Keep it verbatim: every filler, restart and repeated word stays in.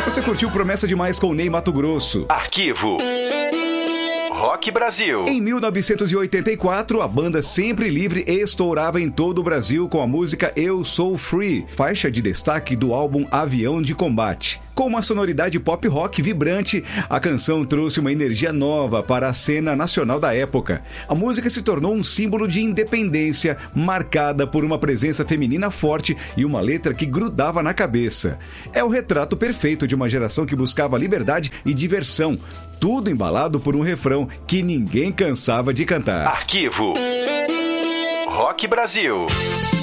Você curtiu Promessa Demais com Ney Matogrosso. Arquivo Rock Brasil. Em mil novecentos e oitenta e quatro, a banda Sempre Livre estourava em todo o Brasil com a música Eu Sou Free, faixa de destaque do álbum Avião de Combate. Com uma sonoridade pop rock vibrante, a canção trouxe uma energia nova para a cena nacional da época. A música se tornou um símbolo de independência, marcada por uma presença feminina forte e uma letra que grudava na cabeça. É o retrato perfeito de uma geração que buscava liberdade e diversão, tudo embalado por um refrão que ninguém cansava de cantar. Arquivo Rock Brasil.